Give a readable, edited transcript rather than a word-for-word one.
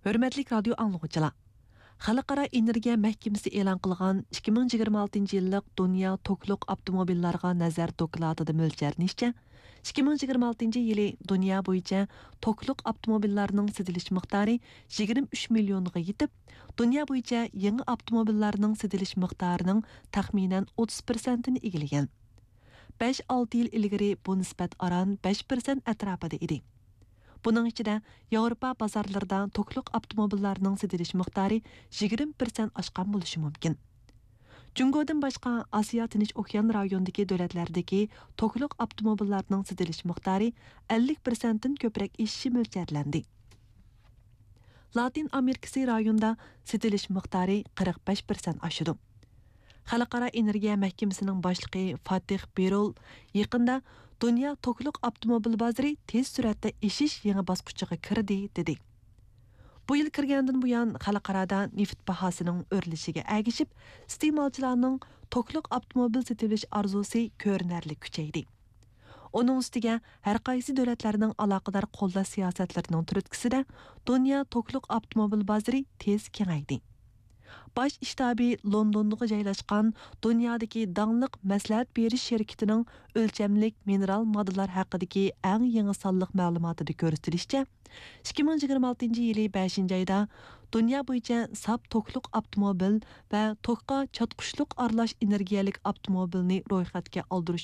Hörmətli radio anlıqçılar. Xalqara Energiya Məhkəməsi elan qılğan 2026 yıllık Dünya Tokluq Avtomobillarga Nazar dokladida mölçərləşcə, 2026 yılı dünya boyunca tokluq avtomobillarning sotilish miqdori 23 millionga yetib, dünya boyunca yangi avtomobillarning sotilish miqdorining taxminan 30%ni egallagan. 5-6 yil ilgari bu nisbat aran 5% atrofida edi. Bunun içinde Avrupa bazarlarında tokluq avtomobillarning sotilish miqdori 20% aşqan bo'lishi mumkin. Jungodan boshqa Asiya Tinch okean rayonidagi davlatlardagi tokluq avtomobillarning sotilish miqdori 50% dan ko'proq eshishi mo'ljallanadi. Latin Amerikasi rayonida sotilish miqdori 45% oshdi. Xalqaro Energiya Məhkəməsinin başlığı Fatih Birol yaqında dünya tokluq avtomobil bozori tez suratda eshish yangi bosqichiga kirdi dedi. Bu yil kirgandan buyon xalqarada neft bahosining o'rlishiga agishib, iste'molchilarning tokluq avtomobil sotilish arzusi ko'rinarli kuchaydi. Onun ustiga har qaysi davlatlarning aloqador qo'llash siyosatlarining turtkisida dünya tokluq avtomobil bozori tez kengaydi. Baş iştabi Londonda joylashgan dunyodagi dangliq maslahat berish şirketining o'lchamlik mineral moddalar haqidagi eng yangi sonliq ma'lumotida ko'rsatilishicha, 2026 yili 5-oyda dunyo bo'yicha sap tokluq avtomobil va tokka chatqushliq aralash energiyalik avtomobilni ro'yxatga oldirish